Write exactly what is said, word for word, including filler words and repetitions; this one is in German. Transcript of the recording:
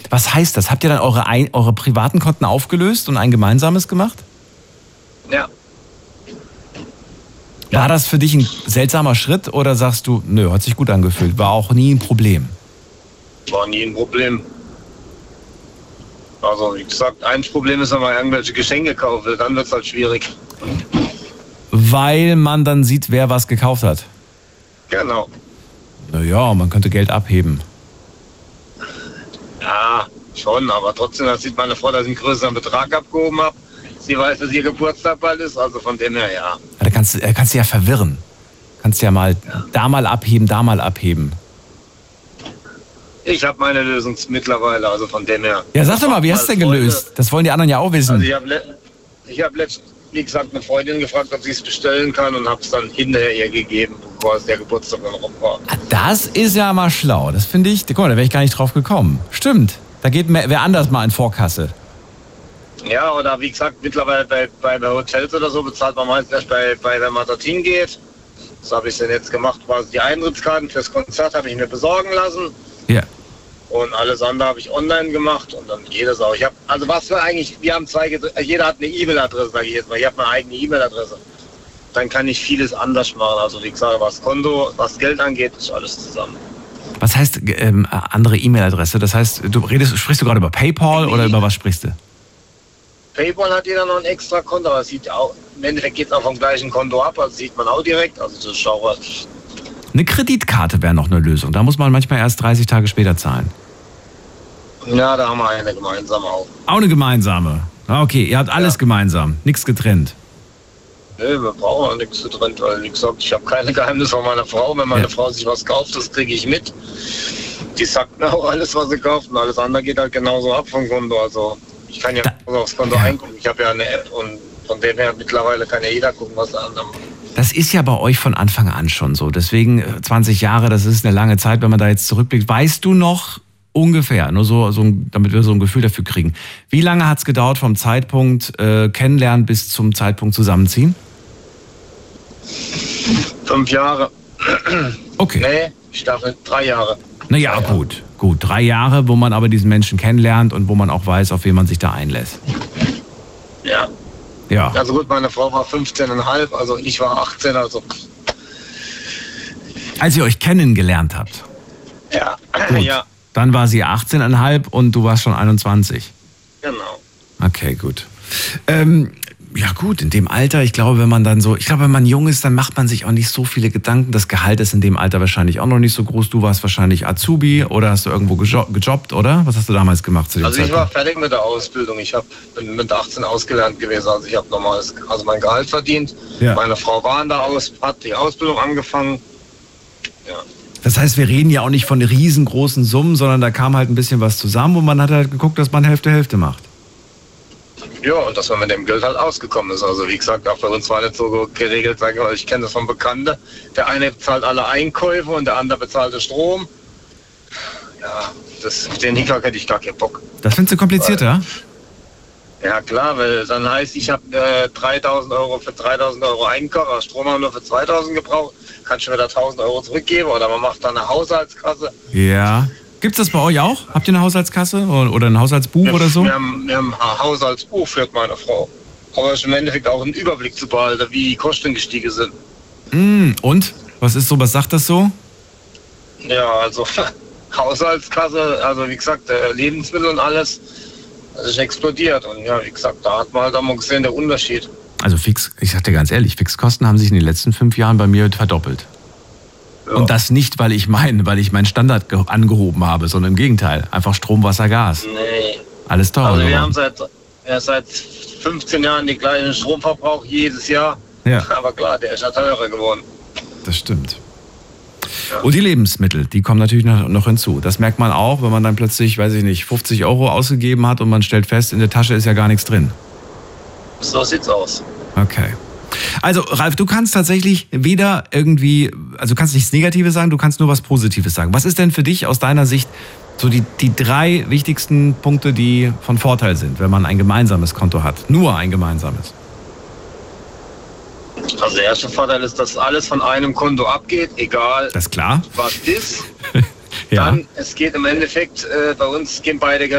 Was heißt das? Habt ihr dann eure, ein, eure privaten Konten aufgelöst und ein gemeinsames gemacht? Ja. War das für dich ein seltsamer Schritt oder sagst du, nö, hat sich gut angefühlt, war auch nie ein Problem? War nie ein Problem. Also wie gesagt, ein Problem ist, wenn man irgendwelche Geschenke kaufen will, dann wird es halt schwierig. Weil man dann sieht, wer was gekauft hat. Genau. Naja, man könnte Geld abheben. Ja, schon, aber trotzdem, da sieht meine Frau, dass ich einen größeren Betrag abgehoben habe. Sie weiß, dass ihr Geburtstag bald ist, also von dem her, ja. Ja, da kannst, du- kannst du ja verwirren. Kannst ja mal Ja. da mal abheben, da mal abheben. Ich habe meine Lösung mittlerweile, also von dem her. Ja, sag doch mal, wie hast du denn gelöst? Das wollen die anderen ja auch wissen. Also ich habe le ich hab letztens, wie gesagt, eine Freundin gefragt, ob sie es bestellen kann und habe es dann hinterher ihr gegeben, bevor es der Geburtstag dann rum war. Ah, das ist ja mal schlau. Das finde ich, guck mal, da wäre ich gar nicht drauf gekommen. Stimmt, da geht mehr, wer anders mal in Vorkasse. Ja, oder wie gesagt, mittlerweile bei, bei, bei Hotels oder so bezahlt man meistens erst bei, bei wenn man dorthin geht. So habe ich es denn jetzt gemacht. Quasi die Eintrittskarten fürs Konzert habe ich mir besorgen lassen. Ja. Und alles andere habe ich online gemacht und dann geht es auch. Ich habe, also was wir eigentlich, wir haben zwei, jeder hat eine E-Mail-Adresse, sage ich jetzt mal. Ich habe eine eigene E-Mail-Adresse. Dann kann ich vieles anders machen. Also wie gesagt, was Konto, was Geld angeht, ist alles zusammen. Was heißt ähm, andere E-Mail-Adresse? Das heißt, du redest, sprichst du gerade über PayPal oder über was sprichst du? PayPal hat jeder noch ein extra Konto, aber es sieht auch, im Endeffekt geht es auch vom gleichen Konto ab, also sieht man auch direkt. Also das ist sauber. Eine Kreditkarte wäre noch eine Lösung. Da muss man manchmal erst dreißig Tage später zahlen. Ja, da haben wir eine gemeinsame auch. Auch eine gemeinsame. Ah, okay, ihr habt alles Ja. gemeinsam, nichts getrennt. Nee, wir brauchen auch nichts getrennt, weil wie gesagt, ich habe keine Geheimnisse von meiner Frau. Wenn meine Ja. Frau sich was kauft, das kriege ich mit. Die sagt mir auch alles, was sie kauft und alles andere geht halt genauso ab vom Konto. Also ich kann ja Da- aufs Konto ja. eingucken. Ich habe ja eine App und von dem her mittlerweile kann ja jeder gucken, was der andere macht. Das ist ja bei euch von Anfang an schon so. Deswegen äh, zwanzig Jahre, das ist eine lange Zeit, wenn man da jetzt zurückblickt. Weißt du noch ungefähr, nur so, so ein- damit wir so ein Gefühl dafür kriegen, wie lange hat es gedauert vom Zeitpunkt äh, Kennenlernen bis zum Zeitpunkt Zusammenziehen? Fünf Jahre. Okay. Nee, ich dachte drei Jahre. Naja, Drei Jahre. gut. Gut, drei Jahre, wo man aber diesen Menschen kennenlernt und wo man auch weiß, auf wen man sich da einlässt. Ja. Ja. Also gut, meine Frau war fünfzehn Komma fünf, also ich war achtzehn, also Als ihr euch kennengelernt habt, ja. gut, Ja, dann war sie achtzehn Komma fünf und du warst schon einundzwanzig. genau. Okay, gut. Ähm, ja gut, in dem Alter, ich glaube, wenn man dann so, ich glaube, wenn man jung ist, dann macht man sich auch nicht so viele Gedanken. Das Gehalt ist in dem Alter wahrscheinlich auch noch nicht so groß. Du warst wahrscheinlich Azubi oder hast du irgendwo gejo- gejobbt, oder? Was hast du damals gemacht zu dem Also ich war Zeitpunkt? fertig mit der Ausbildung. Ich hab, bin mit achtzehn ausgelernt gewesen. Also ich habe normales, also mein Gehalt verdient. Ja. Meine Frau war in der Aus, hat die Ausbildung angefangen. Ja. Das heißt, wir reden ja auch nicht von riesengroßen Summen, sondern da kam halt ein bisschen was zusammen und man hat halt geguckt, dass man Hälfte Hälfte macht. Ja, und dass man mit dem Geld halt ausgekommen ist. Also wie gesagt, auch bei uns war nicht so geregelt, sag ich mal, ich kenne das von Bekannten. Der eine bezahlt alle Einkäufe und der andere bezahlt den Strom. Ja, das, auf den Hickhack hätte ich gar keinen Bock. Das findest du komplizierter? Ja klar, weil dann heißt, ich habe äh, dreitausend Euro für dreitausend Euro Einkauf, Strom haben wir nur für zweitausend gebraucht, kannst du mir da tausend Euro zurückgeben oder man macht dann eine Haushaltskasse. Ja. Gibt's das bei euch auch? Habt ihr eine Haushaltskasse oder oder ein Haushaltsbuch Wir, oder so? wir, haben, wir haben ein Haushaltsbuch, führt meine Frau. Aber es ist im Endeffekt auch einen Überblick zu behalten, wie die Kosten gestiegen sind. Mm, und? Was ist so, was sagt das so? Ja, also Haushaltskasse, also wie gesagt, äh, Lebensmittel und alles, das ist explodiert. Und ja, wie gesagt, da hat man halt auch mal gesehen, der Unterschied. Also fix, ich sag dir ganz ehrlich, Fixkosten haben sich in den letzten fünf Jahren bei mir verdoppelt. Ja. Und das nicht, weil ich mein, weil ich meinen Standard ge- angehoben habe, sondern im Gegenteil. Einfach Strom, Wasser, Gas. Nee. Alles teurer Also wir geworden. haben seit, ja, seit fünfzehn Jahren den gleichen Stromverbrauch jedes Jahr. Ja, Aber klar, der ist ja teurer geworden. das stimmt. Ja. Und die Lebensmittel, die kommen natürlich noch, noch hinzu. Das merkt man auch, wenn man dann plötzlich, weiß ich nicht, fünfzig Euro ausgegeben hat und man stellt fest, in der Tasche ist ja gar nichts drin. So sieht's aus. Okay. Also, Ralf, du kannst tatsächlich weder irgendwie, also du kannst nichts Negatives sagen, du kannst nur was Positives sagen. Was ist denn für dich aus deiner Sicht so die, die drei wichtigsten Punkte, die von Vorteil sind, wenn man ein gemeinsames Konto hat? Nur ein gemeinsames. Also der erste Vorteil ist, dass alles von einem Konto abgeht, egal Das ist klar? was ist. Ja. Dann, es geht im Endeffekt, äh, bei uns gehen beide